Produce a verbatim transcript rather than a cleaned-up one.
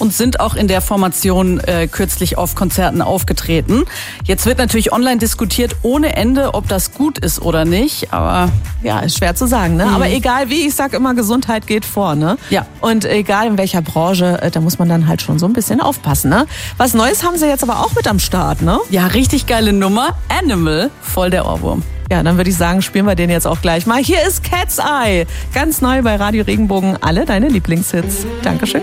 und sind auch in der Formation äh, kürzlich auf Konzerten aufgetreten. Jetzt wird natürlich online diskutiert ohne Ende, ob das gut ist oder nicht. Aber ja, ist schwer zu sagen, ne? Mhm. Aber egal wie, ich sag immer, Gesundheit geht vor, ne? Ja. Und egal in welcher Branche, da muss man dann halt schon so ein bisschen aufpassen, ne? Was Neues haben sie jetzt aber auch mit am Start, ne? Ja, richtig geile Nummer. Animal, voll der Ohrwurm. Ja, dann würde ich sagen, spielen wir den jetzt auch gleich mal. Hier ist Cat's Eye, ganz neu bei Radio Regenbogen. Alle deine Lieblingshits. Dankeschön.